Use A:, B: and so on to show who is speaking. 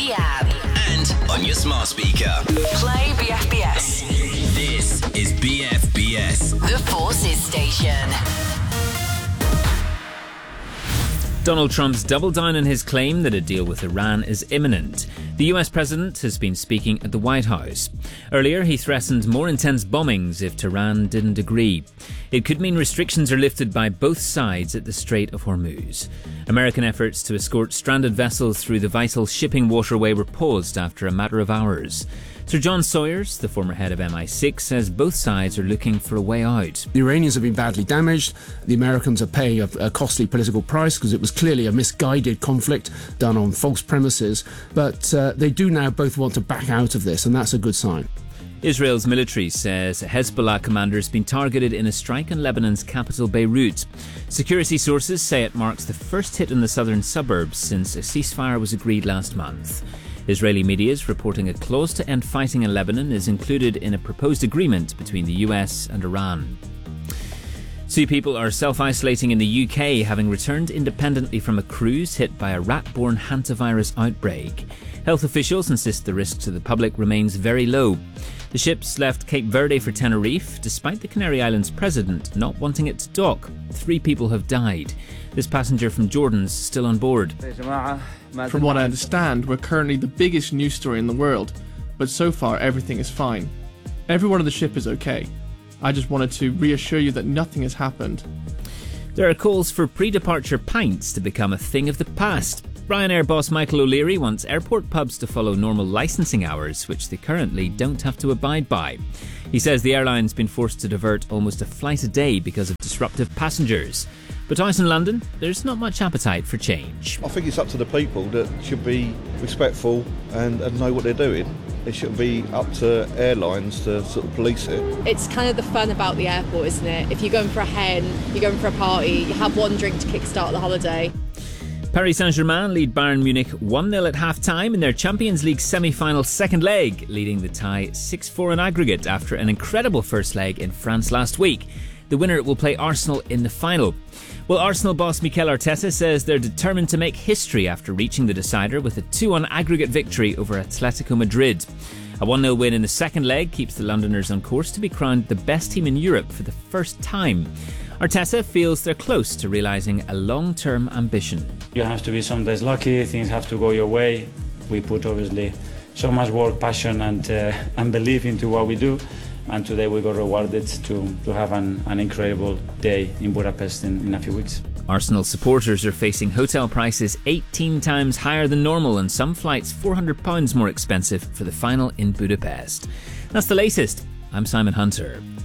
A: the app.
B: And on your smart speaker.
A: Play BFBS.
B: This is BFBS.
A: The Forces Station.
C: Donald Trump's doubled down on his claim that a deal with Iran is imminent. The US president has been speaking at the White House. Earlier, he threatened more intense bombings if Tehran didn't agree. It could mean restrictions are lifted by both sides at the Strait of Hormuz. American efforts to escort stranded vessels through the vital shipping waterway were paused after a matter of hours. Sir John Sawyers, the former head of MI6, says both sides are looking for a way out.
D: The Iranians have been badly damaged. The Americans are paying a costly political price because it was clearly a misguided conflict done on false premises. But they do now both want to back out of this, and that's a good sign.
C: Israel's military says a Hezbollah commander has been targeted in a strike in Lebanon's capital Beirut. Security sources say it marks the first hit in the southern suburbs since a ceasefire was agreed last month. Israeli media is reporting a clause to end fighting in Lebanon is included in a proposed agreement between the US and Iran. 2 people are self-isolating in the UK, having returned independently from a cruise hit by a rat-borne hantavirus outbreak. Health officials insist the risk to the public remains very low. The ships left Cape Verde for Tenerife, despite the Canary Islands president not wanting it to dock. 3 people have died. This passenger from Jordan's still on board.
E: From what I understand, we're currently the biggest news story in the world, but so far everything is fine. Everyone on the ship is okay. I just wanted to reassure you that nothing has happened.
C: There are calls for pre-departure pints to become a thing of the past. Ryanair boss Michael O'Leary wants airport pubs to follow normal licensing hours, which they currently don't have to abide by. He says the airline's been forced to divert almost a flight a day because of disruptive passengers. But out in London, there's not much appetite for change.
F: I think it's up to the people that should be respectful and know what they're doing. It shouldn't be up to airlines to sort of police it.
G: It's kind of the fun about the airport, isn't it? If you're going for a hen, you're going for a party, you have one drink to kickstart the holiday.
C: Paris Saint-Germain lead Bayern Munich 1-0 at half-time in their Champions League semi-final second leg, leading the tie 6-4 in aggregate after an incredible first leg in France last week. The winner will play Arsenal in the final. Well, Arsenal boss Mikel Arteta says they're determined to make history after reaching the decider with a 2-1 aggregate victory over Atletico Madrid. A 1-0 win in the second leg keeps the Londoners on course to be crowned the best team in Europe for the first time. Arteta feels they're close to realising a long-term ambition.
H: You have to be sometimes lucky, things have to go your way. We put obviously so much work, passion and belief into what we do. And today we got rewarded to have an incredible day in Budapest in a few weeks.
C: Arsenal supporters are facing hotel prices 18 times higher than normal and some flights £400 more expensive for the final in Budapest. That's the latest. I'm Simon Hunter.